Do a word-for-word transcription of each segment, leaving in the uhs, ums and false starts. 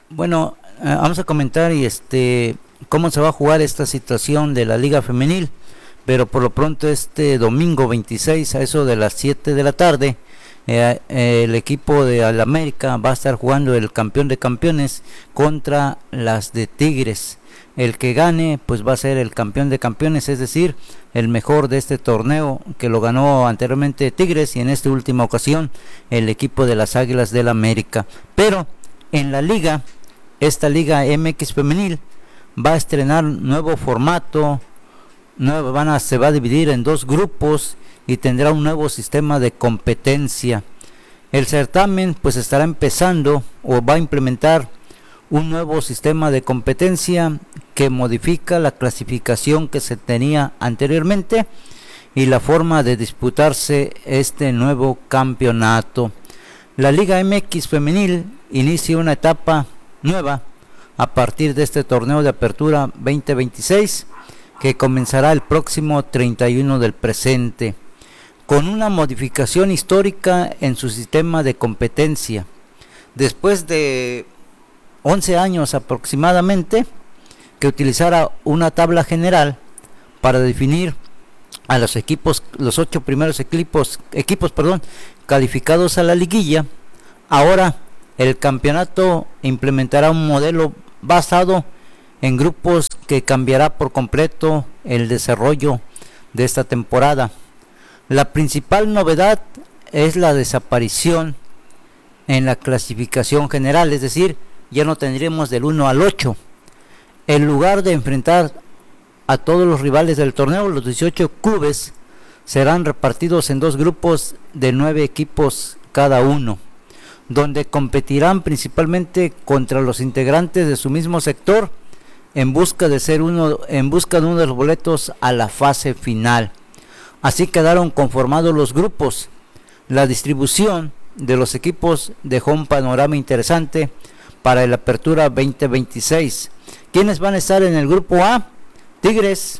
Bueno, eh, vamos a comentar y este cómo se va a jugar esta situación de la Liga Femenil, pero por lo pronto este domingo veintiséis a eso de las siete de la tarde, eh, eh, el equipo de Al América va a estar jugando el campeón de campeones contra las de Tigres. El que gane pues va a ser el campeón de campeones, es decir, el mejor de este torneo, que lo ganó anteriormente Tigres y en esta última ocasión el equipo de las Águilas del América. Pero en la liga, esta Liga M X femenil va a estrenar nuevo formato, nuevo, van a, se va a dividir en dos grupos y tendrá un nuevo sistema de competencia. El certamen pues estará empezando o va a implementar un nuevo sistema de competencia que modifica la clasificación que se tenía anteriormente y la forma de disputarse este nuevo campeonato. La Liga M X femenil inicia una etapa nueva a partir de este torneo de apertura veinte veintiséis que comenzará el próximo treinta y uno del presente, con una modificación histórica en su sistema de competencia. Después de once años aproximadamente que utilizara una tabla general para definir a los equipos, los ocho primeros equipos, equipos perdón, calificados a la liguilla, ahora el campeonato implementará un modelo basado en grupos que cambiará por completo el desarrollo de esta temporada. La principal novedad es la desaparición en la clasificación general, es decir, ya no tendremos del uno al ocho. En lugar de enfrentar a todos los rivales del torneo, los dieciocho clubes serán repartidos en dos grupos de nueve equipos cada uno, donde competirán principalmente contra los integrantes de su mismo sector en busca de ser uno en busca de uno de los boletos a la fase final. Así quedaron conformados los grupos. La distribución de los equipos dejó un panorama interesante para la apertura veinte veintiséis. ¿Quiénes van a estar en el grupo A? Tigres,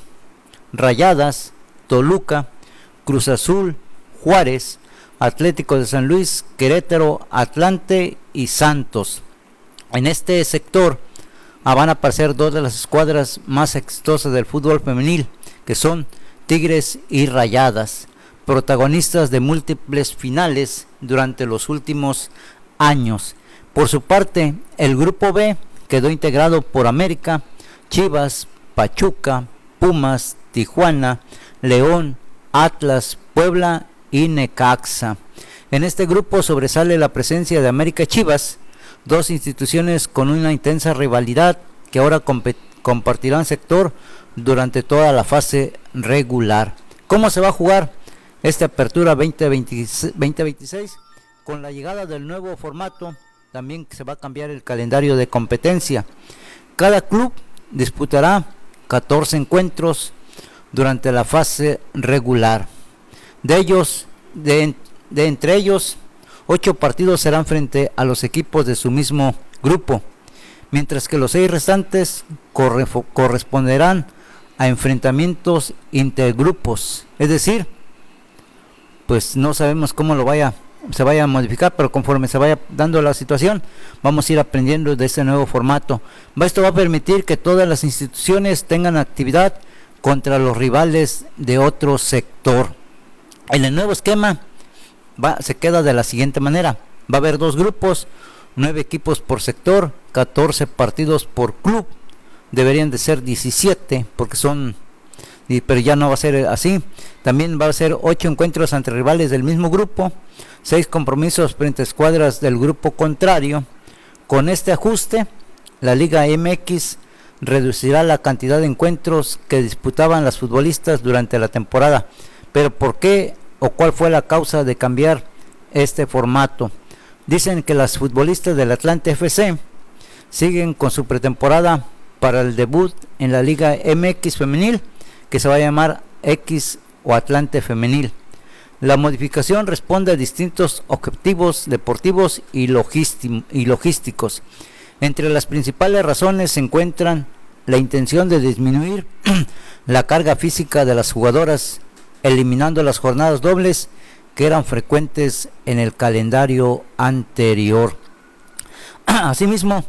Rayadas, Toluca, Cruz Azul, Juárez, Atlético de San Luis, Querétaro, Atlante y Santos. En este sector ah, van a aparecer dos de las escuadras más exitosas del fútbol femenil, que son Tigres y Rayadas, protagonistas de múltiples finales durante los últimos años. Por su parte, el grupo B quedó integrado por América, Chivas, Pachuca, Pumas, Tijuana, León, Atlas, Puebla y Necaxa. En este grupo sobresale la presencia de América y Chivas, dos instituciones con una intensa rivalidad que ahora compartirán sector durante toda la fase regular. ¿Cómo se va a jugar esta apertura veinte veintiséis? Con la llegada del nuevo formato, también se va a cambiar el calendario de competencia. Cada club disputará catorce encuentros durante la fase regular. De ellos, de, de entre ellos, ocho partidos serán frente a los equipos de su mismo grupo, mientras que los seis restantes corre, corresponderán a enfrentamientos intergrupos. Es decir, pues no sabemos cómo lo vaya se vaya a modificar, pero conforme se vaya dando la situación, vamos a ir aprendiendo de este nuevo formato. Esto va a permitir que todas las instituciones tengan actividad contra los rivales de otro sector. En el nuevo esquema va, se queda de la siguiente manera: va a haber dos grupos, nueve equipos por sector, catorce partidos por club. Deberían de ser diecisiete, porque son, pero ya no va a ser así. También va a ser ocho encuentros entre rivales del mismo grupo, seis compromisos frente a escuadras del grupo contrario. Con este ajuste, la Liga M X reducirá la cantidad de encuentros que disputaban las futbolistas durante la temporada. Pero ¿por qué o cuál fue la causa de cambiar este formato? Dicen que las futbolistas del Atlante F C siguen con su pretemporada para el debut en la Liga M X femenil, que se va a llamar X o Atlante Femenil. La modificación responde a distintos objetivos deportivos y, y logísticos. Entre las principales razones se encuentran la intención de disminuir la carga física de las jugadoras, eliminando las jornadas dobles que eran frecuentes en el calendario anterior. Asimismo,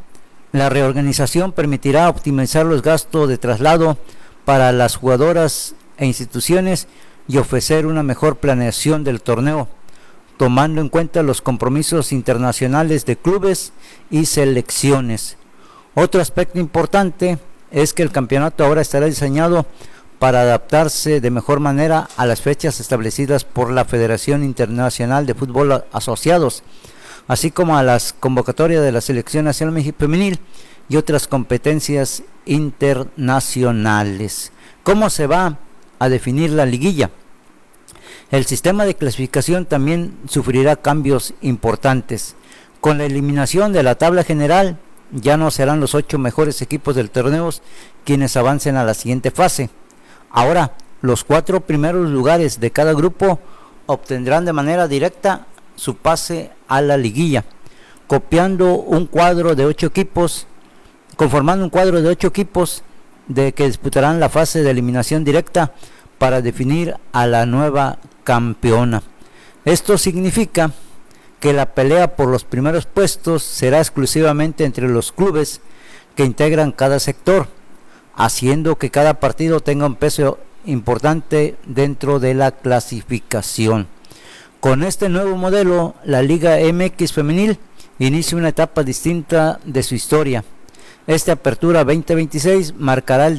La reorganización permitirá optimizar los gastos de traslado para las jugadoras e instituciones y ofrecer una mejor planeación del torneo, tomando en cuenta los compromisos internacionales de clubes y selecciones. Otro aspecto importante es que el campeonato ahora estará diseñado para adaptarse de mejor manera a las fechas establecidas por la Federación Internacional de Fútbol Asociados, así como a las convocatorias de la Selección Nacional Femenil y otras competencias internacionales. ¿Cómo se va a definir la liguilla? El sistema de clasificación también sufrirá cambios importantes. Con la eliminación de la tabla general, ya no serán los ocho mejores equipos del torneo quienes avancen a la siguiente fase. Ahora, los cuatro primeros lugares de cada grupo obtendrán de manera directa su pase a la liguilla, copiando un cuadro de ocho equipos, conformando un cuadro de ocho equipos de que disputarán la fase de eliminación directa para definir a la nueva campeona. Esto significa que la pelea por los primeros puestos será exclusivamente entre los clubes que integran cada sector, haciendo que cada partido tenga un peso importante dentro de la clasificación. Con este nuevo modelo, la Liga M X Femenil inicia una etapa distinta de su historia. Esta apertura veinte veintiséis marcará el